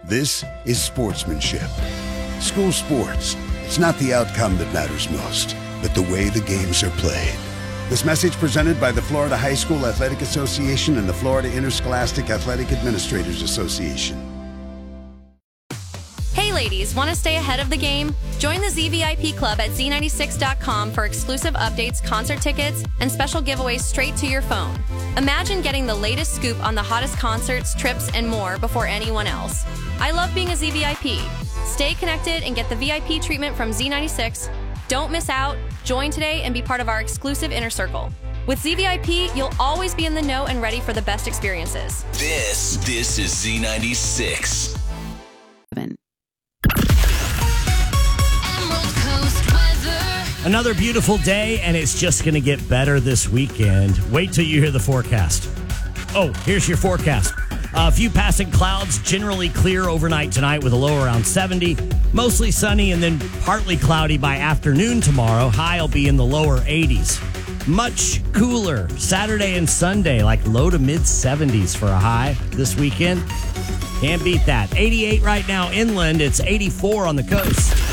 This is sportsmanship. School sports. It's not the outcome that matters most, but the way the games are played. This message presented by the Florida High School Athletic Association and the Florida Interscholastic Athletic Administrators Association. Hey ladies, want to stay ahead of the game? Join the ZVIP Club at Z96.com for exclusive updates, concert tickets, and special giveaways straight to your phone. Imagine getting the latest scoop on the hottest concerts, trips, and more before anyone else. I love being a ZVIP. Stay connected and get the VIP treatment from Z96. Don't miss out. Join today and be part of our exclusive inner circle. With ZVIP, you'll always be in the know and ready for the best experiences. This is Z96. Another beautiful day, and it's just going to get better this weekend. Wait till you hear the forecast. Oh, here's your forecast. A few passing clouds, generally clear overnight tonight with a low around 70. Mostly sunny and then partly cloudy by afternoon tomorrow. High will be in the lower 80s. Much cooler Saturday and Sunday, like low to mid 70s for a high this weekend. Can't beat that. 88 right now inland. It's 84 on the coast.